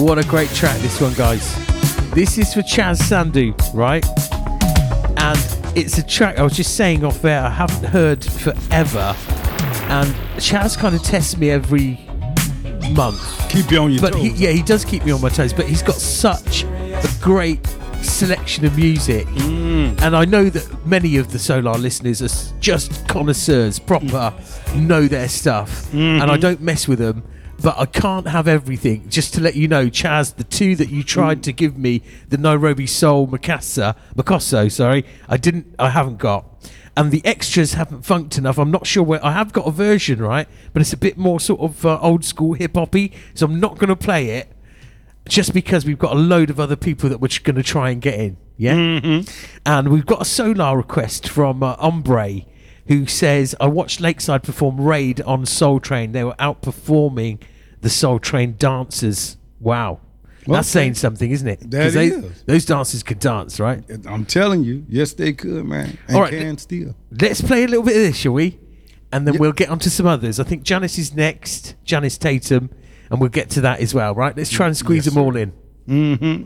What a great track this one, guys. This is for Chaz Sandhu, right? And it's a track I was just saying off air I haven't heard forever. And Chaz kind of tests me every month. Keep you on your toes. He does keep me on my toes, but he's got such a great selection of music. And I know that many of the Solar listeners are just connoisseurs, proper, know their stuff. And I don't mess with them. But I can't have everything. Just to let you know, Chaz, the two that you tried to give me, the Nairobi Soul Makasso, I haven't got. And the extras haven't funked enough. I'm not sure where. I have got a version, right? But it's a bit more sort of old school hip hoppy. So I'm not going to play it just because we've got a load of other people that we're going to try and get in. Yeah? And we've got a Solar request from Ombre, who says, I watched Lakeside perform Raid on Soul Train. They were outperforming the Soul Train dancers. Wow. That's saying something, isn't it? That is. Those dancers could dance, right? I'm telling you. Yes, they could, man. And all right, can still. Let's play a little bit of this, shall we? And then we'll get on to some others. I think Janice is next, Janice Tatum, and we'll get to that as well, right? Let's try and squeeze them all in.